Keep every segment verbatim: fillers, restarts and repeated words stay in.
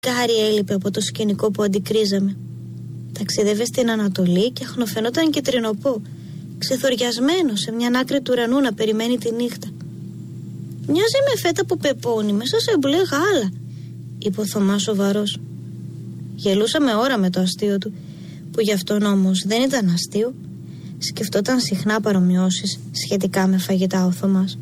Κάρι έλειπε από το σκηνικό που αντικρίζαμε. Ταξίδευε στην Ανατολή και αχνοφαινόταν και τρινοπό, ξεθοριασμένο σε μια άκρη του ουρανού να περιμένει τη νύχτα. «Μοιάζει με φέτα που πεπώνει μέσα σε μπλε γάλα», είπε ο Θωμάς σοβαρός. Γελούσαμε ώρα με το αστείο του, που γι' αυτόν όμως δεν ήταν αστείο. Σκεφτόταν συχνά παρομοιώσεις σχετικά με φαγητά ο Θωμάς.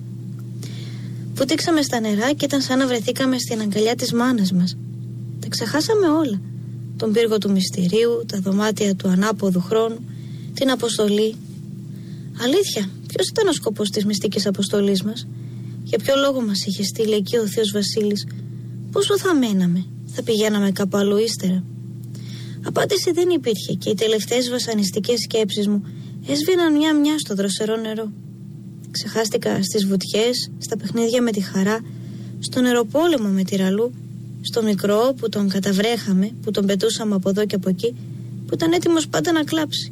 Βουτήξαμε στα νερά και ήταν σαν να βρεθήκαμε στην αγκαλιά της μάνας μας. Τα ξεχάσαμε όλα. Τον πύργο του μυστηρίου, τα δωμάτια του ανάποδου χρόνου, την αποστολή. Αλήθεια, ποιος ήταν ο σκοπός της μυστικής αποστολής μας? Για ποιο λόγο μας είχε στείλει εκεί ο Θείος Βασίλης? Πόσο θα μέναμε? Θα πηγαίναμε κάπου αλλού ύστερα? Απάντηση δεν υπήρχε και οι τελευταίες βασανιστικές σκέψεις μου έσβηναν μια-μια στο δροσερό νερό. Ξεχάστηκα στις βουτιές, στα παιχνίδια με τη Χαρά, στο νεροπόλεμο με τη Ραλού, στο μικρό που τον καταβρέχαμε, που τον πετούσαμε από εδώ και από εκεί, που ήταν έτοιμος πάντα να κλάψει.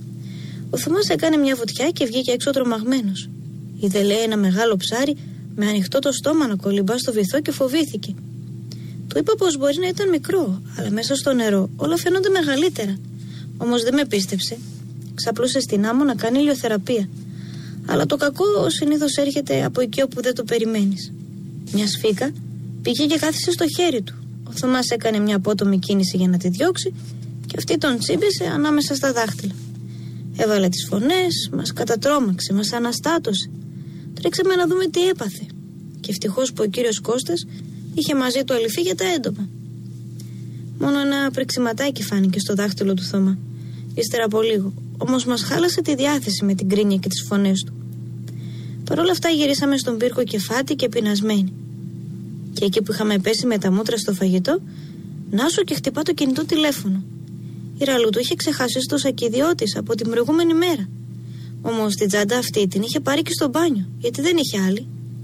Ο Θωμάς έκανε μια βουτιά και βγήκε έξω τρομαγμένος. Είδε, λέει, ένα μεγάλο ψάρι με ανοιχτό το στόμα να κολυμπά στο βυθό και φοβήθηκε. Του είπα πως μπορεί να ήταν μικρό, αλλά μέσα στο νερό όλα φαίνονται μεγαλύτερα. Όμως δεν με πίστεψε. Ξαπλούσε στην άμμο να κάνει ηλιοθεραπεία. Αλλά το κακό συνήθως έρχεται από εκεί όπου δεν το περιμένεις. Μια σφίκα πήγε και κάθισε στο χέρι του. Ο Θωμάς έκανε μια απότομη κίνηση για να τη διώξει και αυτή τον τσίμπησε ανάμεσα στα δάχτυλα. Έβαλε τις φωνές, μας κατατρόμαξε, μας αναστάτωσε. Τρέξαμε να δούμε τι έπαθε. Και ευτυχώς που ο κύριος Κώστας είχε μαζί του αληφή για τα έντομα. Μόνο ένα πριξιματάκι φάνηκε στο δάχτυλο του Θωμά, ύστερα από λίγο. Όμως μας χάλασε τη διάθεση με την κρίνια και τις φωνές του. Παρ' όλα αυτά γυρίσαμε στον πύργο κεφάτη και πεινασμένοι. Και εκεί που είχαμε πέσει με τα μούτρα στο φαγητό, νάσο και χτυπά το κινητό τηλέφωνο. Η Ραλού του είχε ξεχάσει στο σακιδιό της από την προηγούμενη μέρα. Όμως την τσάντα αυτή την είχε πάρει και στο μπάνιο, γιατί δεν είχε άλλη.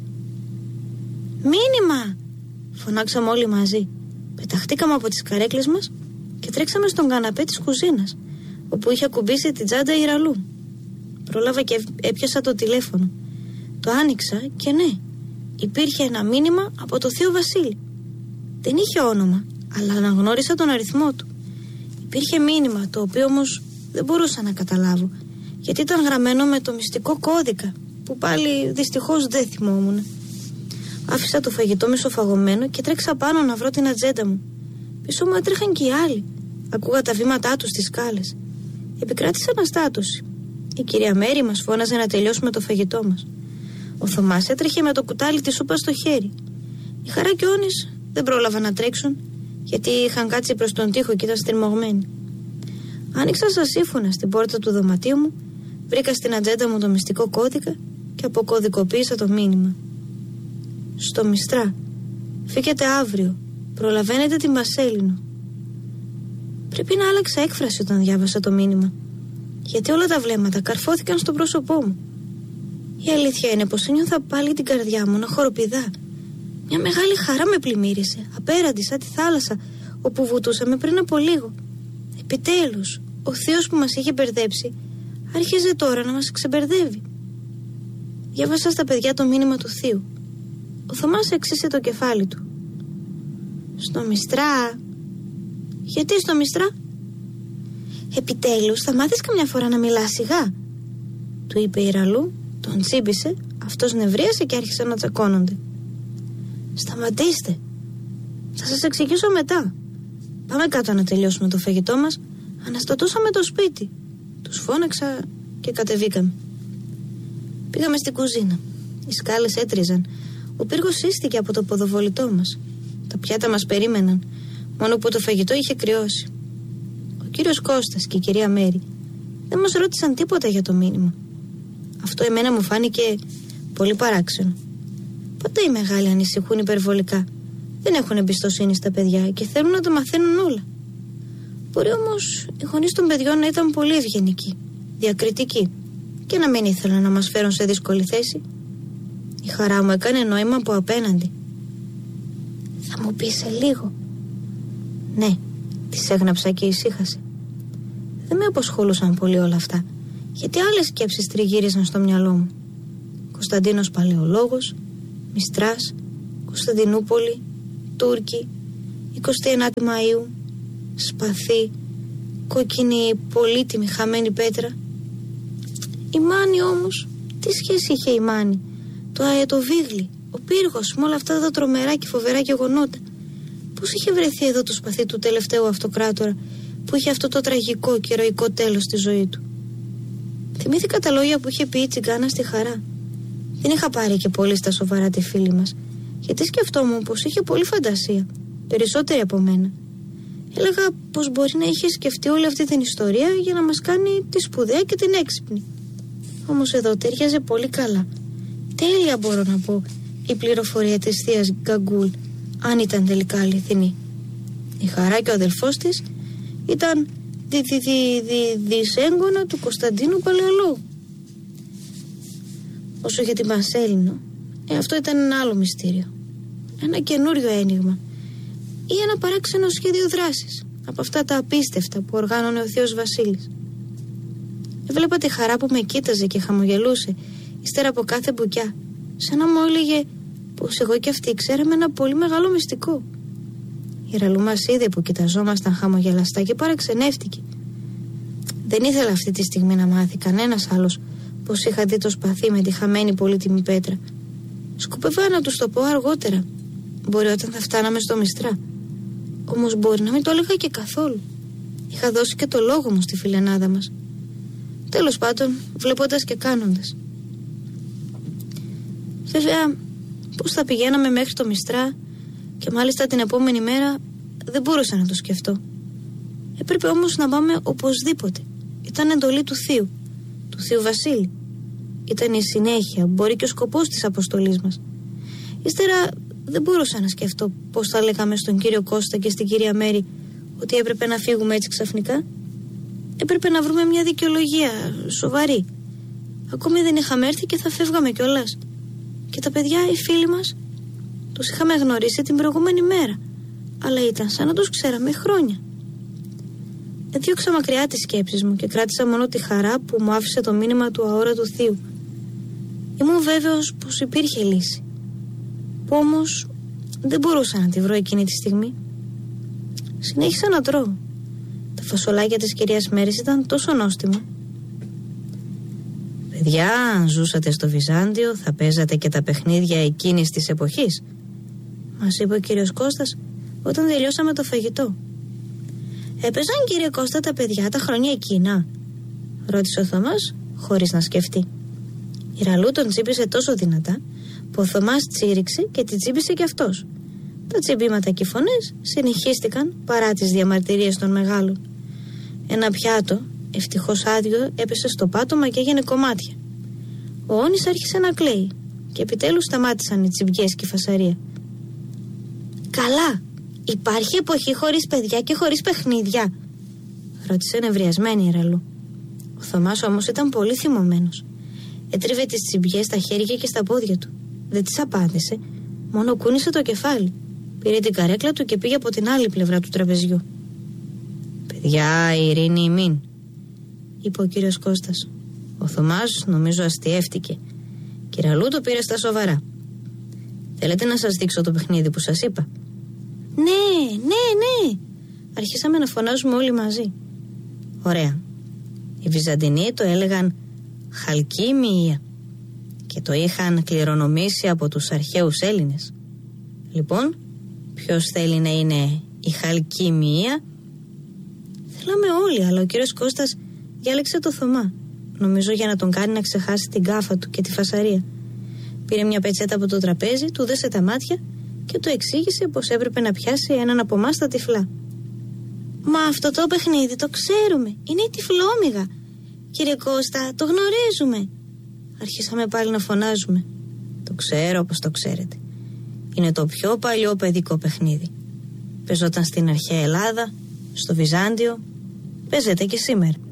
«Μήνυμα!» φωνάξαμε όλοι μαζί. Πεταχτήκαμε από τις καρέκλες μας και τρέξαμε στον καναπέ της κουζίνας, όπου είχε ακουμπήσει την τσάντα η Ραλού. Πρόλαβα και έπιασα το τηλέφωνο. Το άνοιξα και ναι, υπήρχε ένα μήνυμα από το Θείο Βασίλη. Δεν είχε όνομα, αλλά αναγνώρισα τον αριθμό του. Υπήρχε μήνυμα, το οποίο όμως δεν μπορούσα να καταλάβω, γιατί ήταν γραμμένο με το μυστικό κώδικα, που πάλι δυστυχώς δεν θυμόμουν. Άφησα το φαγητό μισοφαγωμένο και τρέξα πάνω να βρω την ατζέντα μου. Πίσω μου έτρεχαν και οι άλλοι. Ακούγα τα βήματά τους στις σκάλες. Επικράτησε αναστάτωση. Η κυρία Μέρη μας φώναζε να τελειώσουμε το φαγητό μας. Ο Θωμάς έτρεχε με το κουτάλι της σούπας στο χέρι. Η Χαρά και ο Όνης δεν πρόλαβαν να τρέξουν, γιατί είχαν κάτσει προς τον τοίχο και ήταν στριμωγμένοι. Άνοιξα σαν σύμφωνα στην πόρτα του δωματίου μου, βρήκα στην ατζέντα μου το μυστικό κώδικα και αποκωδικοποίησα το μήνυμα. Στο Μιστρά. Φύγετε αύριο. Προλαβαίνετε την Πασέλινο. Πρέπει να άλλαξα έκφραση όταν διάβασα το μήνυμα, γιατί όλα τα βλέμματα καρφώθηκαν στο πρόσωπό μου. Η αλήθεια είναι πως ένιωθα πάλι την καρδιά μου να χοροπηδά. Μια μεγάλη χαρά με πλημμύρισε, απέραντη σαν τη θάλασσα όπου βουτούσαμε πριν από λίγο. Επιτέλους, ο Θείος που μας είχε μπερδέψει άρχιζε τώρα να μας ξεμπερδεύει. Διάβασα στα παιδιά το μήνυμα του Θείου. Ο Θωμάς εξήσε το κεφάλι του. Στο Μιστρά. Γιατί στο Μιστρά? Επιτέλους θα μάθεις καμιά φορά να μιλάς σιγά, του είπε η Ραλού, τον τσίμπησε, αυτός νευρίασε και άρχισαν να τσακώνονται. Σταματήστε. Θα σας εξηγήσω μετά. Πάμε κάτω να τελειώσουμε το φαγητό μας. Αναστατώσαμε το σπίτι. Τους φώναξα και κατεβήκαμε. Πήγαμε στην κουζίνα. Οι σκάλες έτριζαν. Ο πύργος σύστηκε από το ποδοβολητό μας. Τα πιάτα μας περίμεναν, μόνο που το φαγητό είχε κρυώσει. Ο κύριος Κώστας και η κυρία Μέρη δεν μας ρώτησαν τίποτα για το μήνυμα. Αυτό εμένα μου φάνηκε πολύ παράξενο. Ποτέ οι μεγάλοι ανησυχούν υπερβολικά. Δεν έχουν εμπιστοσύνη στα παιδιά και θέλουν να τα μαθαίνουν όλα. Μπορεί όμως οι γονείς των παιδιών να ήταν πολύ ευγενικοί, διακριτικοί και να μην ήθελαν να μας φέρουν σε δύσκολη θέση. Η Χαρά μου έκανε νόημα από απέναντι. Θα μου πεις σε λίγο? Ναι, της έγναψα και ησύχασε. Δεν με απασχολούσαν πολύ όλα αυτά, γιατί άλλες σκέψεις τριγύριζαν στο μυαλό μου. Κωνσταντίνος Παλαιολόγος, Μιστράς, Κωνσταντινούπολη, Τούρκοι, εικοστή ένατη Μαΐου, σπαθί, κόκκινη, πολύτιμη, χαμένη πέτρα. Η Μάνη όμως, τι σχέση είχε η Μάνη? Το αετοβίγλι, ο πύργος με όλα αυτά τα τρομερά και φοβερά γεγονότα. Πώς είχε βρεθεί εδώ το σπαθί του τελευταίου αυτοκράτορα που είχε αυτό το τραγικό και ηρωικό τέλος στη ζωή του? Θυμήθηκα τα λόγια που είχε πει η Τσιγκάνα στη Χαρά. Δεν είχα πάρει και πολύ στα σοβαρά τη φίλη μας, γιατί σκεφτόμουν πως είχε πολύ φαντασία, περισσότερη από μένα. Έλεγα πως μπορεί να είχε σκεφτεί όλη αυτή την ιστορία για να μας κάνει τη σπουδαία και την έξυπνη. Όμως εδώ ταιριάζε πολύ καλά. Τέλεια, μπορώ να πω, η πληροφορία της θείας Γκαγκούλ, αν ήταν τελικά αληθινή. Η Χαρά και ο αδελφός της ήταν δι, δι, δι, δι, δισέγγωνα του Κωνσταντίνου Παλαιολόγου. Όσο για την Πανσέλινο, ε, αυτό ήταν ένα άλλο μυστήριο. Ένα καινούριο ένιγμα ή ένα παράξενο σχέδιο δράσης από αυτά τα απίστευτα που οργάνωνε ο θείος Βασίλης. Έβλεπα τη Χαρά που με κοίταζε και χαμογελούσε ύστερα από κάθε μπουκιά, σαν να μου έλεγε πως εγώ και αυτή ξέραμε ένα πολύ μεγάλο μυστικό. Η Ραλού μας είδε που κοιταζόμασταν χαμογελαστά και παραξενεύτηκε. Δεν ήθελα αυτή τη στιγμή να μάθει κανένας άλλος πως είχα δει το σπαθί με τη χαμένη πολύτιμη πέτρα. Σκοπεύα να τους το πω αργότερα, μπορεί όταν θα φτάναμε στο Μιστρά. Όμως μπορεί να μην το έλεγα και καθόλου. Είχα δώσει και το λόγο μου στη φιλενάδα μας. Τέλος πάντων, βλέποντας και κάνοντας. Βέβαια, πώς θα πηγαίναμε μέχρι το Μιστρά και μάλιστα την επόμενη μέρα, δεν μπορούσα να το σκεφτώ. Έπρεπε όμως να πάμε οπωσδήποτε. Ήταν εντολή του θείου, του θείου Βασίλη. Ήταν η συνέχεια, μπορεί και ο σκοπός της αποστολής μας. Ύστερα δεν μπορούσα να σκεφτώ πώς θα λέγαμε στον κύριο Κώστα και στην κυρία Μέρη ότι έπρεπε να φύγουμε έτσι ξαφνικά. Έπρεπε να βρούμε μια δικαιολογία σοβαρή. Ακόμη δεν είχαμε έρθει και θα φεύγαμε κιόλας. Και τα παιδιά, οι φίλοι μας, τους είχαμε γνωρίσει την προηγούμενη μέρα, αλλά ήταν σαν να τους ξέραμε χρόνια. Έδιωξα μακριά τις σκέψεις μου και κράτησα μόνο τη χαρά που μου άφησε το μήνυμα του αόρατου θείου. Ήμουν βέβαιος πως υπήρχε λύση, που όμως δεν μπορούσα να τη βρω εκείνη τη στιγμή. Συνέχισα να τρώω. Τα φασολάκια της κυρίας Μέρης ήταν τόσο νόστιμα. Παιδιά, αν ζούσατε στο Βυζάντιο θα παίζατε και τα παιχνίδια εκείνης της εποχής, μας είπε ο κύριος Κώστας όταν τελειώσαμε το φαγητό. Έπαιζαν, κύριε Κώστα, τα παιδιά τα χρόνια εκείνα? Ρώτησε ο Θωμάς χωρίς να σκεφτεί. Η Ραλού τον τσίπησε τόσο δυνατά που ο Θωμάς τσίριξε και την τσίπησε κι αυτός. Τα τσιμπήματα και οι φωνές συνεχίστηκαν παρά τις διαμαρτυρίες των μεγάλων. Ένα πιάτο, ευτυχώς άδειο, έπεσε στο πάτωμα και έγινε κομμάτια. Ο Όνης άρχισε να κλαίει και επιτέλους σταμάτησαν οι τσιμπιές και η φασαρία. Καλά, υπάρχει εποχή χωρίς παιδιά και χωρίς παιχνίδια? Ρώτησε νευριασμένη η Ραλού. Ο Θωμάς όμως ήταν πολύ θυμωμένος. Έτριβε τις τσιμπιές στα χέρια και στα πόδια του. Δεν της απάντησε, μόνο κούνησε το κεφάλι. Πήρε την καρέκλα του και πήγε από την άλλη πλευρά του τραπεζιού. Παιδιά, η ειρήνη ημίν, είπε ο κύριος Κώστας. Ο Θωμάς νομίζω αστιεύτηκε και η Ραλού το πήρε στα σοβαρά. Θέλετε να σας δείξω το παιχνίδι που σας είπα? Ναι, ναι, ναι. Αρχίσαμε να φωνάζουμε όλοι μαζί. Ωραία. Οι Βυζαντινοί το έλεγαν Χαλκίμια και το είχαν κληρονομήσει από τους αρχαίους Έλληνες. Λοιπόν, ποιος θέλει να είναι η Χαλκίμια? Θέλαμε όλοι, αλλά ο κύριος Κώστας διάλεξε το Θωμά, νομίζω για να τον κάνει να ξεχάσει την κάφα του και τη φασαρία. Πήρε μια πετσέτα από το τραπέζι, του δέσε τα μάτια και του εξήγησε πως έπρεπε να πιάσει έναν από εμάς τα τυφλά. Μα αυτό το παιχνίδι το ξέρουμε, είναι η τυφλόμυγα. Κύριε Κώστα, το γνωρίζουμε. Αρχίσαμε πάλι να φωνάζουμε. Το ξέρω όπως το ξέρετε. Είναι το πιο παλιό παιδικό παιχνίδι. Παίζονταν στην αρχαία Ελλάδα, στο Βυζάντιο, παίζεται και σήμερα.